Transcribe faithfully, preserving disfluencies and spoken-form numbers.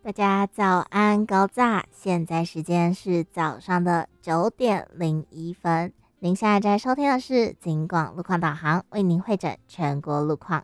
大家早安，高炸！现在时间是早上的九点零一分。您现在在收听的是金广路况导航，为您会诊全国路况。